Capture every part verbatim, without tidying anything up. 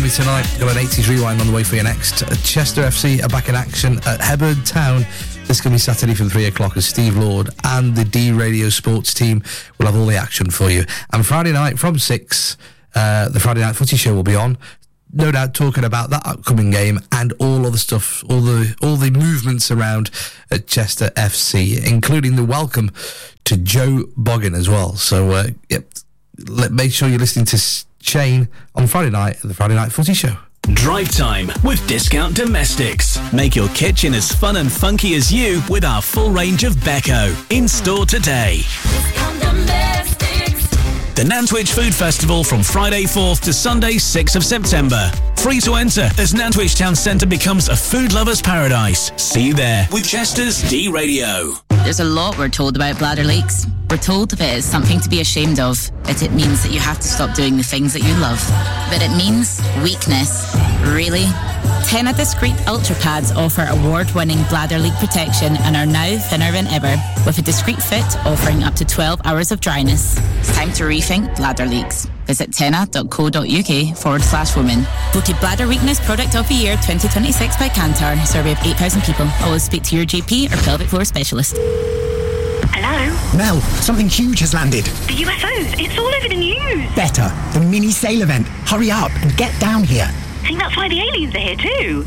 me tonight. Got an eighties rewind on the way for you next. Chester F C are back in action at Hebburn Town. This can be Saturday from three o'clock as Steve Lord and the D Radio Sports team will have all the action for you. And Friday night from six, uh, the Friday Night Footy Show will be on. No doubt talking about that upcoming game and all other stuff, all the all the movements around at Chester F C, including the welcome to Joe Boggin as well. So, uh, yep, let, make sure you're listening to Shane on Friday night at the Friday Night Footy Show. Drive time with Discount Domestics. Make your kitchen as fun and funky as you with our full range of Beko. In store today. Discount Domestics. The Nantwich Food Festival from Friday fourth to Sunday sixth of September. Free to enter as Nantwich Town Centre becomes a food lover's paradise. See you there with Chester's D Radio. There's a lot we're told about bladder leaks. We're told that it's something to be ashamed of, that it means that you have to stop doing the things that you love. But it means weakness. Really? Tena Discreet Ultra Pads offer award-winning bladder leak protection and are now thinner than ever, with a discreet fit offering up to twelve hours of dryness. It's time to rethink bladder leaks. Visit tena.co.uk forward slash women. Voted Bladder Weakness Product of the Year twenty twenty-six by Kantar. Survey of eight thousand people. Always speak to your G P or pelvic floor specialist. Hello? Mel, something huge has landed. The U F Os. It's all over the news. Better. The mini sail event. Hurry up and get down here. I think that's why the aliens are here too.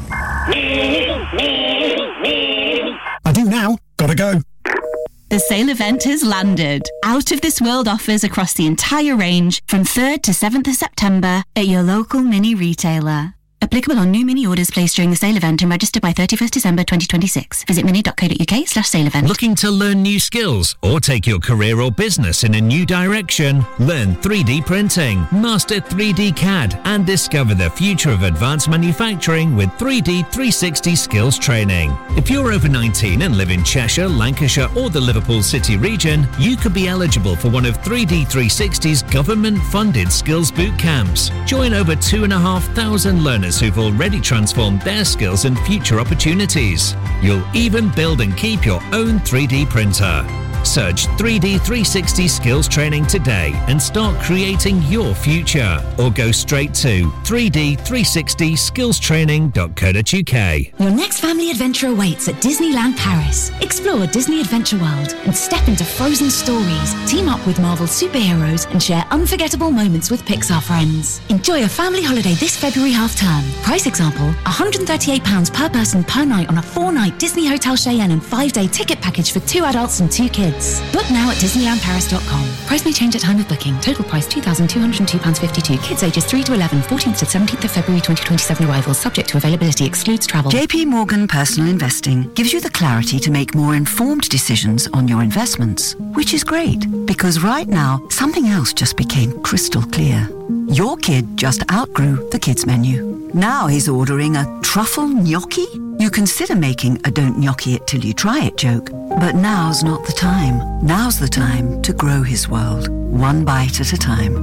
I do now. Gotta go. The sale event has landed. Out of this world offers across the entire range from third to seventh of September at your local mini retailer. Applicable on new mini orders placed during the sale event and registered by thirty-first December twenty twenty-six. Visit mini.co.uk slash sale event. Looking to learn new skills or take your career or business in a new direction? Learn three D printing, master three D C A D and discover the future of advanced manufacturing with three D three sixty skills training. If you're over nineteen and live in Cheshire, Lancashire or the Liverpool City region, you could be eligible for one of three D three sixty's government-funded skills boot camps. Join over two and a half thousand learners who've already transformed their skills and future opportunities. You'll even build and keep your own three D printer. Search three D three sixty Skills Training today and start creating your future. Or go straight to three D three sixty skills training dot co dot uk. Your next family adventure awaits at Disneyland Paris. Explore Disney Adventure World and step into frozen stories. Team up with Marvel superheroes and share unforgettable moments with Pixar friends. Enjoy a family holiday this February half-term. Price example, one hundred thirty-eight pounds per person per night on a four-night Disney Hotel Cheyenne and five-day ticket package for two adults and two kids. Book now at disneyland paris dot com. Price may change at time of booking. Total price two thousand two hundred two pounds fifty-two. Kids ages three to eleven, fourteenth to seventeenth of February twenty twenty-seven arrivals. Subject to availability. Excludes travel. J P Morgan Personal Investing gives you the clarity to make more informed decisions on your investments, which is great because right now something else just became crystal clear. Your kid just outgrew the kids menu. Now he's ordering a truffle gnocchi? You consider making a don't gnocchi it till you try it joke, but now's not the time. Now's the time to grow his world, one bite at a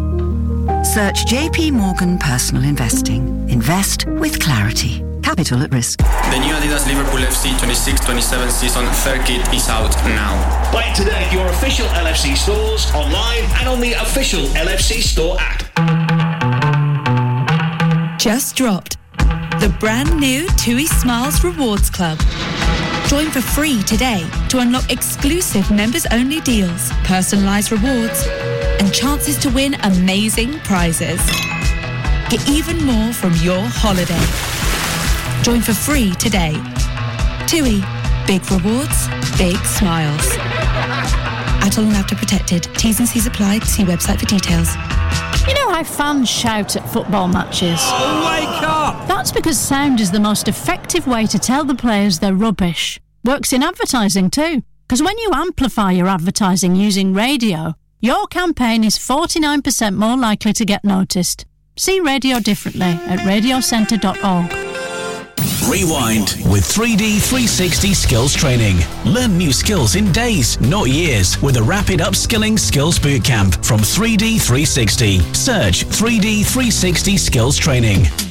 time. Search J P Morgan Personal Investing. Invest with clarity. Capital at risk. The new Adidas Liverpool F C twenty-six twenty-seven season third kit is out now. Buy it today at your official L F C stores, online and on the official L F C store app. Just dropped the brand new TUI Smiles Rewards Club. Join for free today to unlock exclusive members-only deals, personalised rewards, and chances to win amazing prizes. Get even more from your holiday. Join for free today. TUI. Big rewards, big smiles. Adult and after protected. T's and C's applied. See website for details. You know how fans shout at football matches? Wake up! That's because sound is the most effective way to tell the players they're rubbish. Works in advertising too. Because when you amplify your advertising using radio, your campaign is forty-nine percent more likely to get noticed. See radio differently at radio centre dot org. Rewind with three D three sixty Skills Training. Learn new skills in days, not years, with a rapid upskilling skills bootcamp from three D three sixty. Search three D three sixty Skills Training.